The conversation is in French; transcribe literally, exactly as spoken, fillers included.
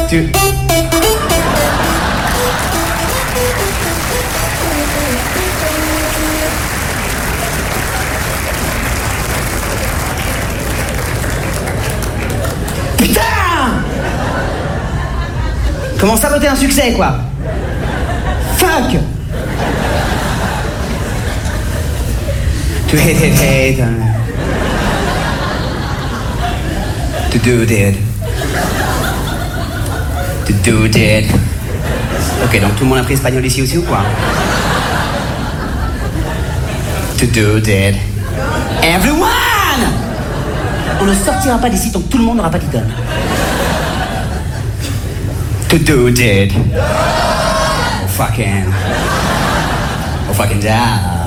Tu... Putain! Comment saboter un succès, quoi? Fuck! To hate, hate, hate. To do it. To do it. Ok, donc tout le monde a pris espagnol ici aussi ou quoi? To do it. Everyone! On ne sortira pas d'ici tant que tout le monde n'aura pas dit donne. To do it. Oh fucking. Oh fucking die.